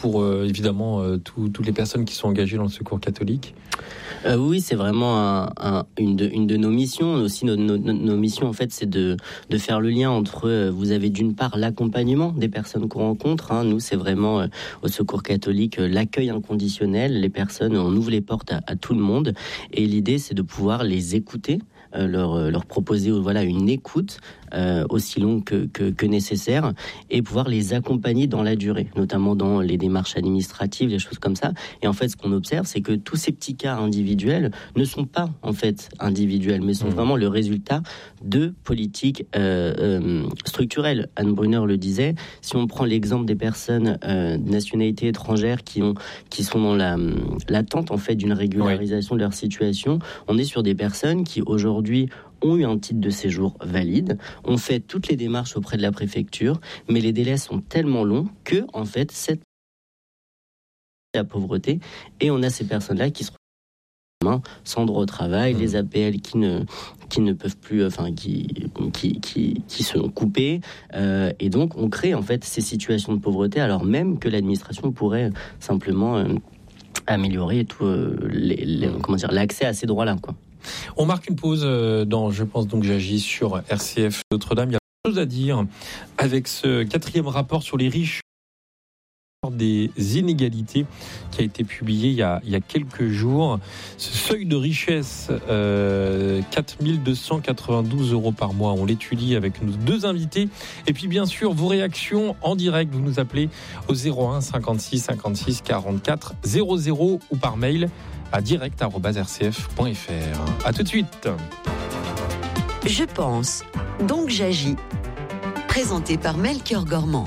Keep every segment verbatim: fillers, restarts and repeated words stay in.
pour euh, évidemment euh, tout, toutes les personnes qui sont engagées dans le Secours catholique. Euh, oui, c'est vraiment un, un, une, de, une de nos missions. Aussi, nos, nos, nos missions, en fait, c'est de, de faire le lien entre, euh, vous avez d'une part l'accompagnement des personnes qu'on rencontre. Hein. Nous, c'est vraiment, euh, au Secours catholique, euh, l'accueil inconditionnel. Les personnes, on ouvre les portes à, à tout le monde. Et l'idée, c'est de pouvoir les écouter. Euh, leur, leur proposer voilà, une écoute euh, aussi longue que, que, que nécessaire et pouvoir les accompagner dans la durée, notamment dans les démarches administratives, les choses comme ça. Et en fait, ce qu'on observe, c'est que tous ces petits cas individuels ne sont pas en fait individuels, mais sont mmh. vraiment le résultat de politiques euh, euh, structurelles. Anne Brunner le disait, si on prend l'exemple des personnes euh, de nationalité étrangère qui, ont, qui sont dans la, l'attente en fait, d'une régularisation oui. de leur situation, on est sur des personnes qui aujourd'hui aujourd'hui ont eu un titre de séjour valide, ont fait toutes les démarches auprès de la préfecture, mais les délais sont tellement longs que, en fait, c'est la pauvreté, et on a ces personnes-là qui se retrouvent sans droit au travail, mmh. les A P L qui ne, qui ne peuvent plus, enfin, qui, qui, qui, qui sont coupés, euh, et donc on crée, en fait, ces situations de pauvreté, alors même que l'administration pourrait simplement euh, améliorer tout, euh, les, les, comment dire, l'accès à ces droits-là, quoi. On marque une pause dans Je pense donc j'agis sur R C F Notre-Dame. Il y a beaucoup de choses à dire avec ce quatrième rapport sur les riches des inégalités qui a été publié il y a, il y a quelques jours. Ce seuil de richesse, euh, quatre mille deux cent quatre-vingt-douze euros par mois. On l'étudie avec nos deux invités. Et puis bien sûr, vos réactions en direct. Vous nous appelez au zéro un cinquante-six cinquante-six quarante-quatre zéro zéro ou par mail à direct arobase r c f point f r. À tout de suite. Je pense, donc j'agis. Présenté par Melchior Gormand.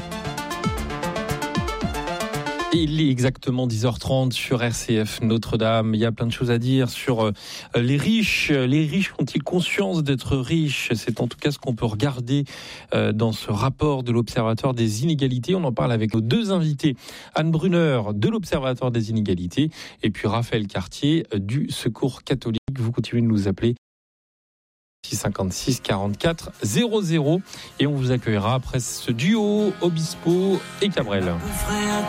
Il est exactement dix heures trente sur R C F Notre-Dame. Il y a plein de choses à dire sur euh, les riches. Les riches ont-ils conscience d'être riches ? C'est en tout cas ce qu'on peut regarder euh, dans ce rapport de l'Observatoire des inégalités. On en parle avec nos deux invités. Anne Brunner de l'Observatoire des inégalités et puis Raphaël Cartier du Secours catholique. Vous continuez de nous appeler cinquante-six quarante-quatre zéro zéro et on vous accueillera après ce duo Obispo et Cabrel.